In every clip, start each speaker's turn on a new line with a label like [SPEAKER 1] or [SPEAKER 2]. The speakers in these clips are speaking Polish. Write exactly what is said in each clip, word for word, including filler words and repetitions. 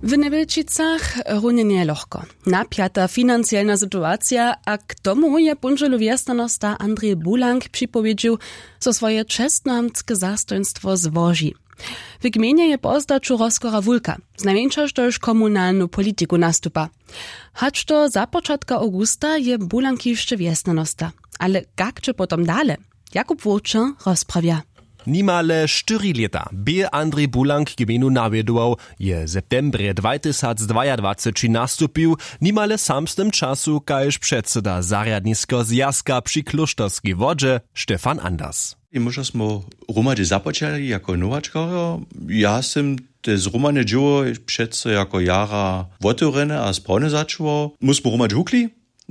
[SPEAKER 1] W Nebelčicach runie nie lohko. Napiata finansjalna sytuacja, a k tomu je bunželu wjesnanosta Andrzej Bulank připowiedził, so swoje czestnoamtskie zastojnstwo zwoži. W gminie je pozdaczu rozkora wulka, znajmniejsza też komunalną polityku nastupa. Hacz to za początka augusta je Bulank jeszcze wjesnanosta. Ale jak czy potom dale? Jakub Wójcik rozprawia.
[SPEAKER 2] Nimale štyri leta by Andrzej Bulank gminu nawiedował, je septembre dwa tysiące dwudziesty nastupił, nimale sam z tym czasu, kajż przedseda zarjadnisko zjazka przy Klusztorskiej wodzie Stefan Anders.
[SPEAKER 3] I może smo rumady započali jako nowaczkorio. Ja sam te zrumane dzieło przedse jako jara wotorene a sprone začuwał. Musmo rumać hukli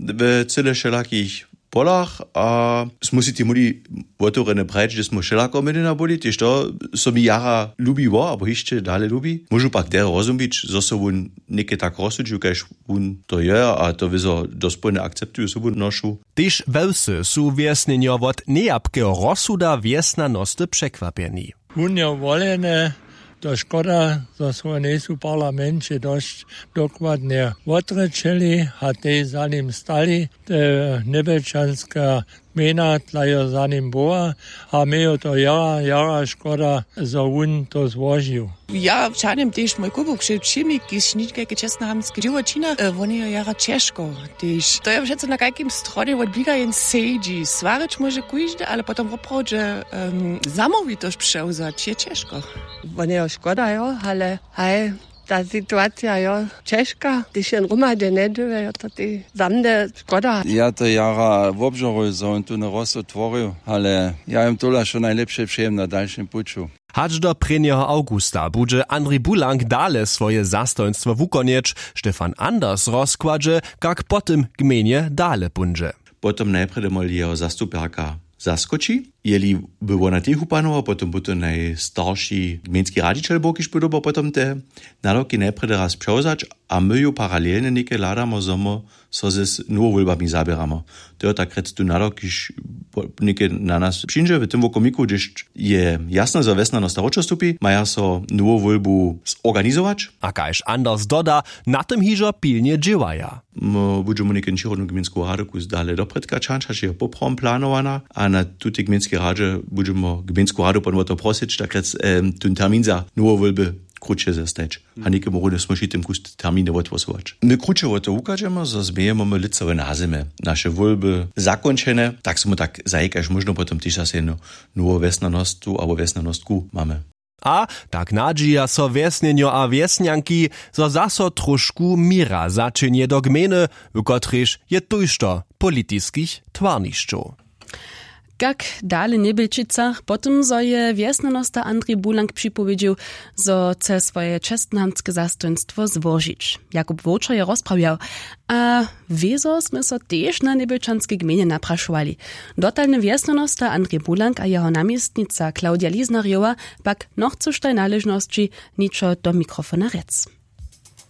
[SPEAKER 3] w cyle wszelakich polach, a smusi ti mudi wotorene prejść, že smo šelako medina boli, tež to so mi jara lubi wo, abo ještě dále lubi. Môžu pak der rozumiť, zo so vun neke tak rozsudžu, kajž vun to je, a to vizo dospojne akceptujú so vun nošu.
[SPEAKER 2] Tež veľsy sú viesnenjo od nejapkeho rozsuda viesnanosti překvapení.
[SPEAKER 4] Vun je volene, to škoda, zo svoje nejsú parlamente dosť dokładne otrečeli a te za ním stali, te Nebelčanská gmina tlajo za ním boa a my to jara, jara škoda, zo vun to złožił.
[SPEAKER 5] Ja wczoraj też mój kubok przymik, kiż nitkę czesnohamskie dziewczyna, oni je jara ciężko też. To ja wszędzie na jakim stronie odbiegają sejdzi. Svaryć może kujźdy, ale potem woprawdzie um, zamówitość przełzać je ciężko.
[SPEAKER 6] Oni je szkoda, jo, ale hej, ta sytuacja jo ciężka. Když jen rumade nedywe, jo, to ty zamne szkoda.
[SPEAKER 7] Ja to jara w obżoru są tu na rozotworzył, ale ja im tola schon najlepsze przyjem na dalszym puczu.
[SPEAKER 2] Hacz do prvního augusta bude Andrzej Bulank dale swoje zastojnstwo wukonieć, Stefan Anders rozkładże, jak potem gminie dale punże.
[SPEAKER 3] Potom najprede mal jeho zastupierka zaskoči, jeli by ona tých upanoval, potom by to najstarší gmenský raditeľ bol, když podobal potom te naloky najprede raz převzať a my ju paralelne neke hľadáme zomo, so se novou voľbami zabierame. To je tak rec tu nalok, když neke na nás přinže, v tom vokomiku, když je jasno, že vesna nos staročo stupí, maja so novou voľbu zorganizować.
[SPEAKER 2] A kajž Anders doda, na tym hižo pilnie dživaja.
[SPEAKER 3] My budeme neke čirodnú gmensku radu kus dále dopredka čanča, že je poprom plánovaná a na tuty gmenskej rade budeme gmensku radu ponovo to prosiť, tak rec um, ten termín za novou voľby kruče zastać. A niekiemu runde smuši tym kust termine odvosovač. My kruče o to ukažemo, so zmejemo my licove nazime. Naše voľby zakončené, tak smo tak zajekaž možno potom tiež zase novú vesnanosť alebo vesnanostku máme.
[SPEAKER 2] A tak nadzieja so wiesnenjo a wiesnjanki, so zaso trošku mira zaczynie do gminy, w kotryż je tujšto politickich twarnišćów.
[SPEAKER 1] Jak dale Nebelčicach, potom so je wjesnanosta Andrzej Bulank připowiedził, so chce swoje czestnohamtskie zastojnstwo złożyć. Jakub Wójcik je rozprawiał, a wieso sme so też na Nebelčanskiej gminie napraszowali. Dotalny wjesnanosta Andrzej Bulank a jeho namiestnica Klaudia Liznarjowa pak noch zu tej należności niczo do mikrofona rec.